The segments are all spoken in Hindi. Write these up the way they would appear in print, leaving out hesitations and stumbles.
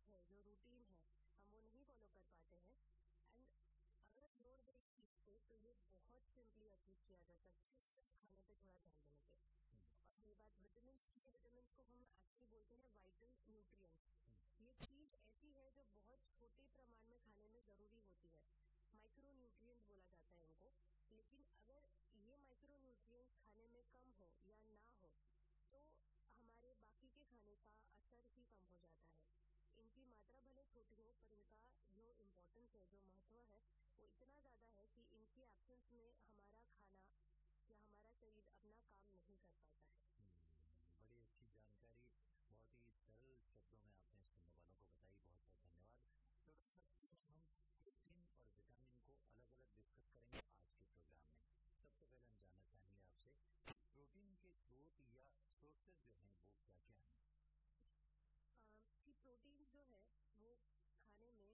हैबिट है, जो रूटीन है, हम वो नहीं फॉलो कर पाते हैं। एंड अगर जोड़ दें इस चीज पे तो ये बहुत सिंपली अचीव किया जा सकता है खाने पे थोड़ा ध्यान देने पे। और ये बात विटामिन को हम एक्चुअली बोलते हैं वाइटल न्यूट्रिएंट्स। ये चीज ऐसी है जो बहुत छोटे प्रमाण में खाने में जरूरी होती है, माइक्रो न्यूट्रिएंट्स बोला जाता है इनको। लेकिन अगर ये माइक्रो न्यूट्रिएंट्स खाने में कम हो या ना हो तो हमारे बाकी के खाने का असर ही कम हो जाता है। इनकी मात्रा भले छोटी हो पर इनका जो इम्पोर्टेंस है, जो महत्व है, वो इतना ज़्यादा है कि इनकी एब्सेंस में हमारा खाना या हमारा शरीर अपना काम नहीं कर पाता है। बड़ी अच्छी जानकारी बहुत ही सरल शब्दों में आपने सुनने वालों को बताई, बहुत बहुत धन्यवाद। तो हम प्रोटीन और विटामिन को अलग अलग डिस्कस करेंगे आज के प्रोग्राम में। सबसे पहले हम जानना चाहेंगे आपसे प्रोटीन के स्रोत या सोर्सेज जो हैं वो क्या क्या हैं? कि प्रोटीन जो है वो खाने में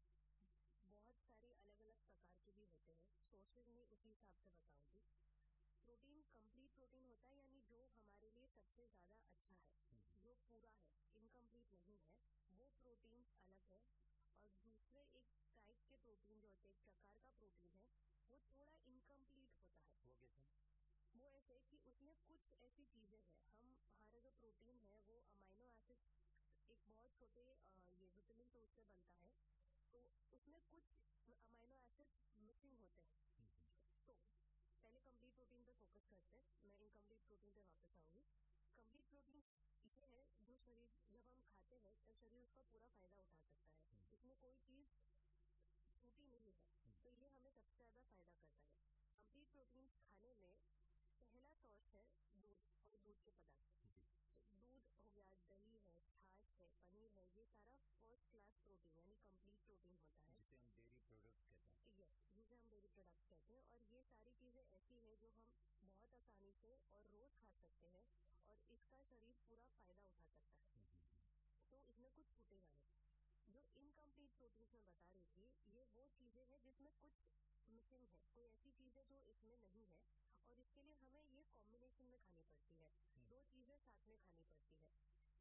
बहुत सारी अलग अलग प्रकार के भी होते हैं। सोर्सेज में उसी हिसाब से बताऊंगी। प्रोटीन कंप्लीट प्रोटीन होता है, यानी जो हमारे लिए सबसे ज्यादा अच्छा है, जो पूरा है, इनकम्प्लीट नहीं है, वो प्रोटीन अलग है। और दूसरे एक टाइप के प्रोटीन जो होते हैं, एक प्रकार का प्रोटीन है, वो थोड़ा इनकम्प्लीट होता है। वो कैसे? वो ऐसे कि उसमें कुछ ऐसी चीजें हैं, हमारा जो प्रोटीन है वो अमाइनो एसिड एक बहुत छोटे ये विटामिन से उससे बनता है, तो उसमें कुछ अमाइनो एसिड मिसिंग होते हैं। तो पहले कंप्लीट प्रोटीन पे फोकस करते हैं, मैं इनकम्प्लीट प्रोटीन पे वापस आऊंगी। कंप्लीट प्रोटीन ये है जो शरीर जब हम खाते हैं तब शरीर उसका पूरा फायदा उठा सकता है, इसमें कोई चीज टूटी नहीं है, तो ये हमें सबसे ज्यादा फायदा करता है। कंप्लीट प्रोटीन खाने में पहला सोर्स है दूध और दूध के पदार्थ। दूध हो गया, दही है, छाछ है, पनीर है, ये सारा फर्स्ट क्लास प्रोटीन यानी कंप्लीट प्रोटीन होता है, जिसे हम डेयरी प्रोडक्ट कहते हैं। यस, जिसे हम डेयरी प्रोडक्ट कहते हैं। और ये सारी चीजें ऐसी है जो हम बहुत आसानी से और रोज खा सकते हैं और इसका शरीर पूरा फायदा उठा सकता है, तो इसमें कुछ छूटेगा नहीं। जो इनकम्प्लीट प्रोटीन में बता रही थी, ये वो चीजें हैं जिसमें कुछ मिसिंग है, कोई ऐसी चीज है जो इसमें नहीं है, और इसके लिए हमें ये कॉम्बिनेशन में खानी पड़ती है, दो चीजें साथ में खानी पड़ती है।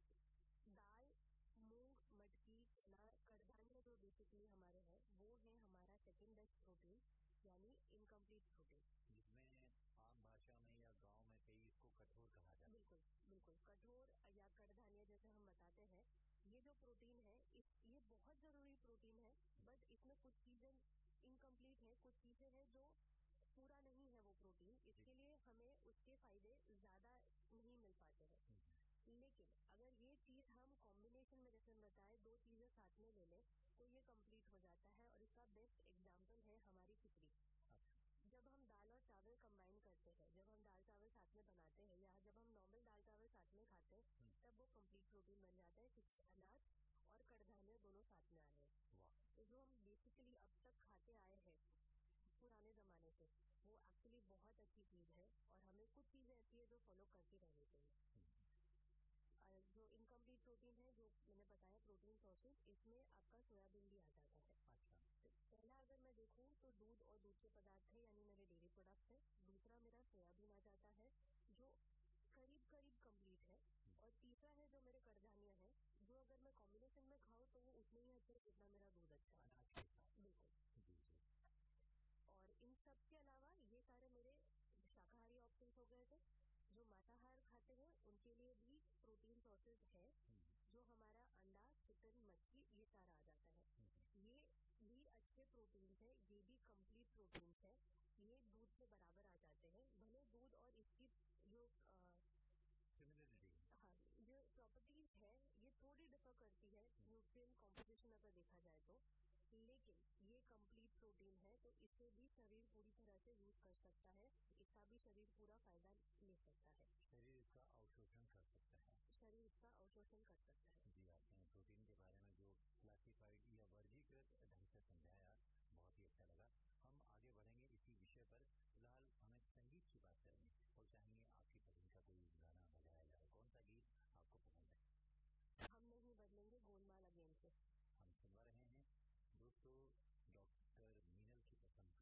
दाल, मूंग, मटकी, चना, कड़धान्य जो बेसिकली हमारे हैं, वो है हमारा सेकेंड बेस्ट प्रोटीन यानी इनकम्प्लीट प्रोटीन, जिसमें आम भाषा में या गांव में कई इसको कठोर कहा जाता है। बिल्कुल बिल्कुल, कठोर या कड़धान्य जैसे हम बताते हैं। ये जो प्रोटीन है ये बहुत जरूरी प्रोटीन है, बट इसमें कुछ चीजें इनकम्प्लीट है, कुछ चीजें हैं जो पूरा नहीं है वो प्रोटीन, इसके लिए हमें उसके फायदे ज्यादा नहीं मिल पाते हैं। लेकिन अगर ये चीज हम कॉम्बिनेशन में जैसे बताए दो चीजें साथ में ले लें तो ये कंप्लीट हो जाता है। और इसका बेस्ट एग्जांपल है हमारी खिचड़ी। जब हम दाल और चावल कंबाइन करते हैं, जब हम दाल चावल साथ में बनाते हैं या जब हम नॉर्मल दाल चावल साथ में खाते हैं, तब वो कंप्लीट प्रोटीन बन जाता है, क्योंकि अनाज और कड़धान्य दोनों साथ में आए हैं। तो जो हम बेसिकली अब तक खाते आए हैं पुराने जमाने से, वो एक्चुअली बहुत अच्छी चीज है और हमें कुछ चीजें ऐसी है जो फॉलो करती रहनी चाहिए। जो इनकम्प्लीट प्रोटीन है, जो मैंने बताया प्रोटीन सोर्सेज, इसमें आपका सोयाबीन भी आ जाता है। अच्छा, पहला अगर मैं देखूं तो दूध और दूध के पदार्थ है यानी मेरे डेयरी प्रोडक्ट है। दूसरा मेरा सोयाबीन आ जाता है जो करीब करीब कंप्लीट है। और तीसरा है जो मेरे कड़धान्य है, जो अगर मैं कॉम्बिनेशन में खाऊं तो वो उतने ही अच्छे जितना मेरा दूध अच्छा है। बिल्कुल। और इन सब के अलावा ये सारे मेरे शाकाहारी ऑप्शंस हो गए थे। जो मांसाहार खाते हैं उनके लिए भी प्रोटीन सोर्सेज है, जो हमारा अंडा, चिकन, मछली, ये सारा आ जाता है। ये भी अच्छे प्रोटीन है, ये भी कंप्लीट प्रोटीन है, ये दूध के बराबर आ जाते हैं। भले दूध और इसकी जो हाँ, जो प्रॉपर्टीज है ये थोड़ी डिफर करती है न्यूट्रिएंट कॉम्पोजिशन अगर देखा जाए तो, लेकिन ये कंप्लीट प्रोटीन है, तो इसे भी शरीर पूरी तरह से यूज कर सकता है, इसका भी शरीर पूरा फायदा ले सकता है। शरीर इसका अवशोषण कर सकता है। शरीर इसका अवशोषण कर सकता है।